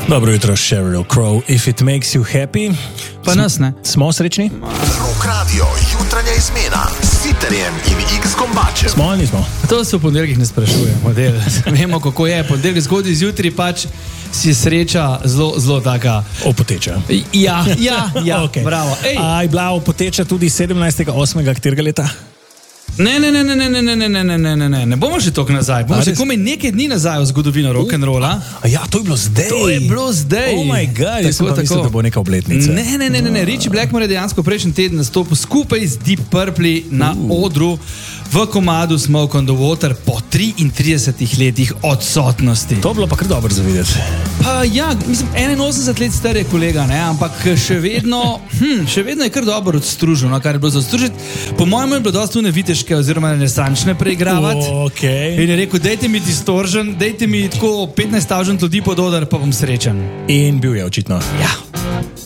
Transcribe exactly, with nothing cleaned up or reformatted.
Dobro jutro, Sheryl Crow. If it makes you happy. Pa Sm- nas ne. Smo srečni? Rock Radio, jutranja izmena s Siterjem in X-Kombačem. Smo ali nismo? To se v ponedeljkih ne sprašuje, model. Vemo, kako je. Ponedeljek zgodaj zjutraj pač si sreča zelo, zelo taka. Opoteča. Ja, ja, ja, Okay. bravo. Ej. A je bila opoteča tudi sedemnajstega osmega katerega leta? Ne, ne, ne, ne, ne, ne, ne, ne, ne, ne, ne, ne, ne bomo še toliko nazaj. Bomo A, še res? komaj nekaj dni nazaj v zgodovino rock'n'rolla. A ja, to je bilo zdaj. To je bilo zdaj. Oh my god, jaz sem pa mislil, da bo neka obletnica. Ne, ne, ne, ne, ne. Richie Blackmore je dejansko prejšnji teden nastopil skupaj z Deep Purple na uh. odru v komadu Smoke on the Water po triintridesetih letih odsotnosti. To je bilo pa kar dobro za videti. Pa ja, mislim, enainosemdeset let star je kolega, ne, ampak še vedno, hm, še vedno je kar dobro odstružil, no, kar je bilo za odstružiti. Po mojem je bilo dosti neviteške oziroma renesančne preigravati. Okay. In je rekel, dajte mi distortion, dajte mi tako petnajst tisoč ljudi pod oder, pa bom srečen. In bil je očitno. Ja.